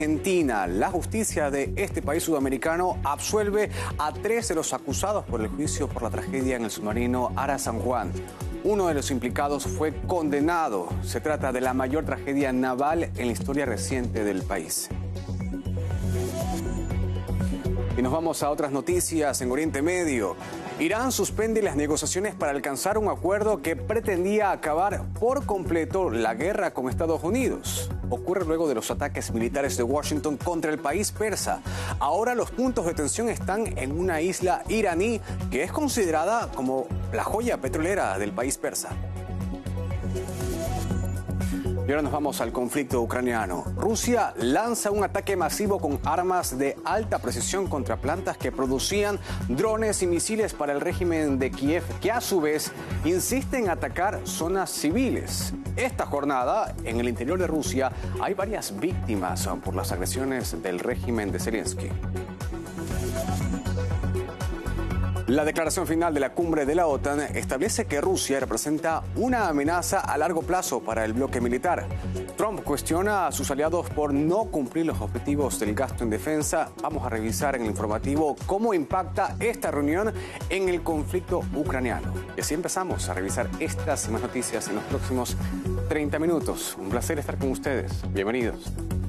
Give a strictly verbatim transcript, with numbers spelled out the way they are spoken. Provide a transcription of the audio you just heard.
Argentina, la justicia de este país sudamericano absuelve a tres de los acusados por el juicio por la tragedia en el submarino Ara San Juan. Uno de los implicados fue condenado. Se trata de la mayor tragedia naval en la historia reciente del país. Y nos vamos a otras noticias en Oriente Medio. Irán suspende las negociaciones para alcanzar un acuerdo que pretendía acabar por completo la guerra con Estados Unidos. Ocurre luego de los ataques militares de Washington contra el país persa. Ahora los puntos de tensión están en una isla iraní que es considerada como la joya petrolera del país persa. Y ahora nos vamos al conflicto ucraniano. Rusia lanza un ataque masivo con armas de alta precisión contra plantas que producían drones y misiles para el régimen de Kiev, que a su vez insiste en atacar zonas civiles. Esta jornada, en el interior de Rusia, hay varias víctimas por las agresiones del régimen de Zelensky. La declaración final de la cumbre de la OTAN establece que Rusia representa una amenaza a largo plazo para el bloque militar. Trump cuestiona a sus aliados por no cumplir los objetivos del gasto en defensa. Vamos a revisar en el informativo cómo impacta esta reunión en el conflicto ucraniano. Y así empezamos a revisar estas y más noticias en los próximos treinta minutos. Un placer estar con ustedes. Bienvenidos.